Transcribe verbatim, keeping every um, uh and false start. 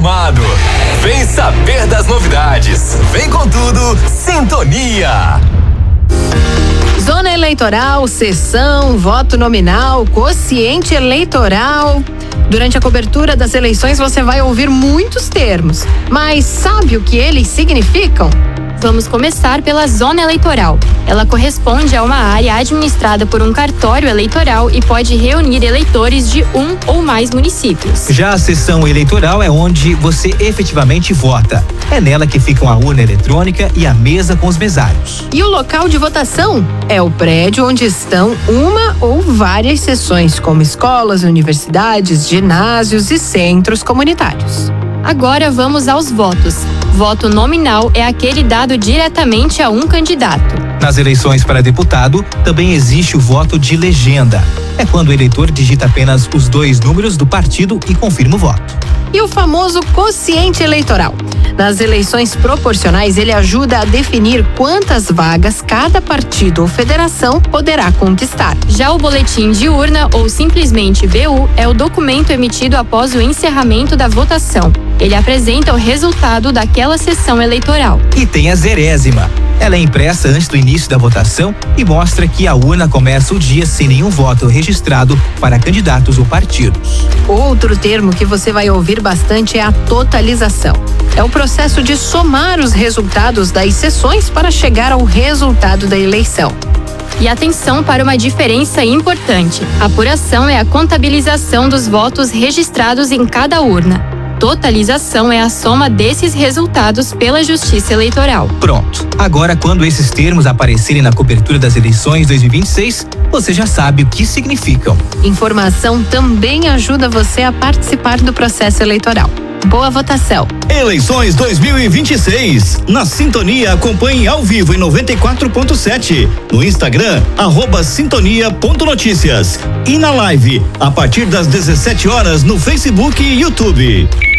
informado. Vem saber das novidades. Vem com tudo, Sintonia. Zona eleitoral, sessão, voto nominal, quociente eleitoral. Durante a cobertura das eleições você vai ouvir muitos termos, mas sabe o que eles significam? Vamos começar pela zona eleitoral. Ela corresponde a uma área administrada por um cartório eleitoral e pode reunir eleitores de um ou mais municípios. Já a sessão eleitoral é onde você efetivamente vota. É nela que ficam a urna eletrônica e a mesa com os mesários. E o local de votação é o prédio onde estão uma ou várias sessões, como escolas, universidades, ginásios e centros comunitários. Agora vamos aos votos. Voto nominal é aquele dado diretamente a um candidato. Nas eleições para deputado, também existe o voto de legenda. É quando o eleitor digita apenas os dois números do partido e confirma o voto. E o famoso quociente eleitoral. Nas eleições proporcionais, ele ajuda a definir quantas vagas cada partido ou federação poderá conquistar. Já o boletim de urna, ou simplesmente B U, é o documento emitido após o encerramento da votação. Ele apresenta o resultado daquela sessão eleitoral. E tem a zerésima. Ela é impressa antes do início da votação e mostra que a urna começa o dia sem nenhum voto registrado para candidatos ou partidos. Outro termo que você vai ouvir bastante é a totalização. É o processo de somar os resultados das sessões para chegar ao resultado da eleição. E atenção para uma diferença importante. A apuração é a contabilização dos votos registrados em cada urna. Totalização é a soma desses resultados pela Justiça Eleitoral. Pronto. Agora, quando esses termos aparecerem na cobertura das eleições dois mil e vinte e seis, você já sabe o que significam. Informação também ajuda você a participar do processo eleitoral. Boa votação. Eleições dois mil e vinte e seis. Na Sintonia, acompanhe ao vivo em noventa e quatro ponto sete. No Instagram, arroba sintonia ponto notícias. E na live, a partir das dezessete horas no Facebook e YouTube.